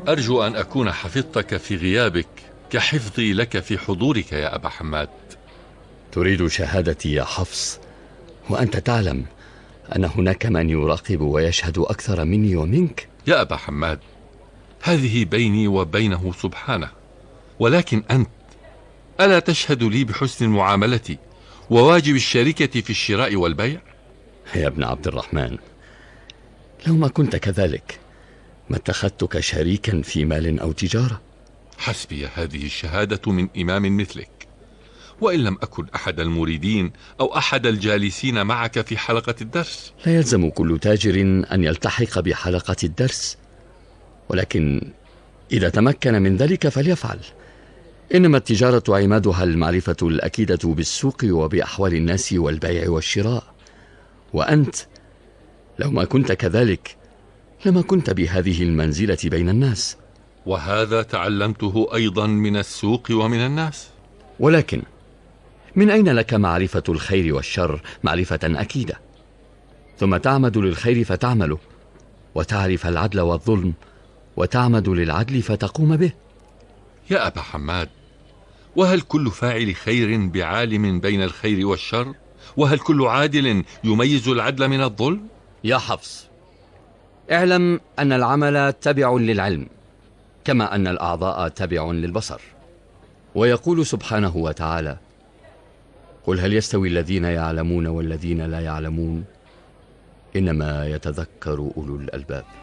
أرجو أن أكون حفظتك في غيابك كحفظي لك في حضورك يا أبا حماد. تريد شهادتي يا حفص وأنت تعلم أن هناك من يراقب ويشهد أكثر مني ومنك؟ يا أبا حماد، هذه بيني وبينه سبحانه، ولكن أنت ألا تشهد لي بحسن المعاملة وواجب الشركة في الشراء والبيع؟ يا ابن عبد الرحمن، لو ما كنت كذلك ما اتخذتك شريكا في مال أو تجارة. حسبي هذه الشهادة من إمام مثلك، وإن لم أكن أحد المريدين أو أحد الجالسين معك في حلقة الدرس. لا يلزم كل تاجر أن يلتحق بحلقة الدرس، ولكن إذا تمكن من ذلك فليفعل. إنما التجارة عمادها المعرفة الأكيدة بالسوق وبأحوال الناس والبيع والشراء، وأنت لو ما كنت كذلك لما كنت بهذه المنزلة بين الناس. وهذا تعلمته أيضا من السوق ومن الناس. ولكن من أين لك معرفة الخير والشر معرفة أكيدة؟ ثم تعمد للخير فتعمله، وتعرف العدل والظلم وتعمد للعدل فتقوم به. يا أبا حماد، وهل كل فاعل خير بعالم بين الخير والشر؟ وهل كل عادل يميز العدل من الظلم؟ يا حفص، اعلم أن العمل تبع للعلم، كما أن الأعضاء تبع للبصر. ويقول سبحانه وتعالى: قل هل يستوي الذين يعلمون والذين لا يعلمون، إنما يتذكر أولو الألباب.